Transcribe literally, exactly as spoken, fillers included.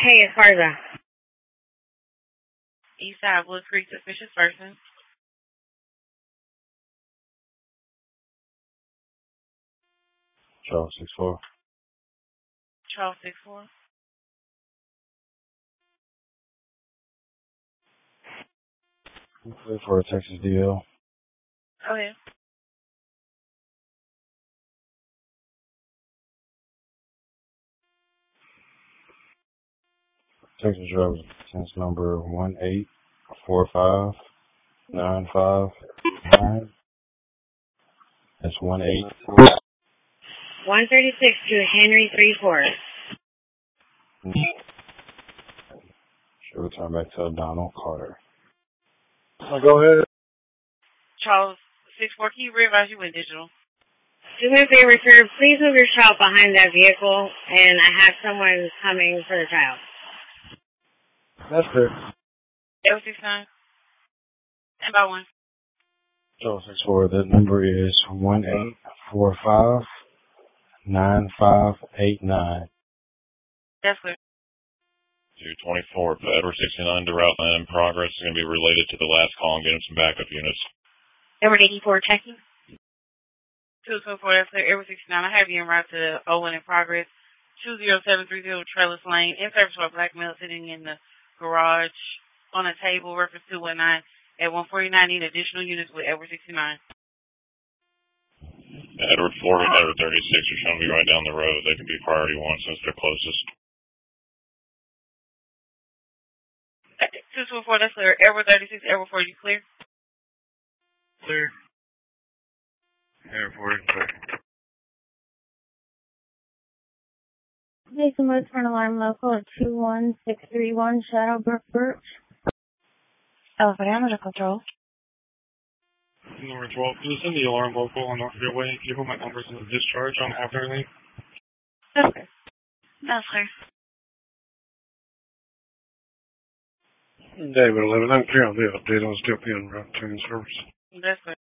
Hey, Esparza. Eastside Wood Creek suspicious person. Charles six four. Charles six four. Clear for a Texas D L. Oh yeah. Texas driver's license number one eight four five nine five nine. That's one eight. one thirty-six to Henry three four. Should return back to Donald Carter. Now go ahead. Charles six four. Can you realize you went digital? Do me a favor, sir. Please move your child behind that vehicle, and I have someone coming for the child. That's fair. L six nine. And by one. Charles six four. That number is one eight four five nine five eight nine. That's clear. two twenty-four, Edward sixty-nine to route land in progress is going to be related to the last call and get him some backup units. Edward eighty-four checking. two twenty-four, that's clear. Edward sixty-nine, I have you en route to Owen in progress. two zero seven three zero Trellis Lane. In service for a black male sitting in the garage on a table, reference two one nine. At one forty-nine, need additional units with Edward sixty-nine. Edward four and Edward thirty-six are showing to be right down the road. They can be priority one since they're closest. two twenty-four, that's clear. Edward thirty-six, Edward four, you clear? Clear. Edward four, clear. Jason Woods for an alarm local at two one six three one Shadowbrook Birch. California Medical Control. Number twelve, can you send the alarm local on North Freeway? Can you put my numbers in the discharge on Abner Lane? That's clear. That's clear. David eleven, I'm clear on the update on still being route train service. That's clear.